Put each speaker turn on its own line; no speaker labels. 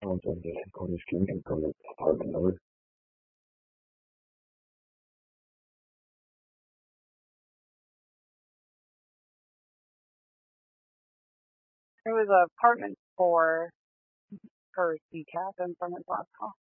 Entonces, con el fin que con el apartment number.
It was apartment 4 for CCAP in Plymouth Rock.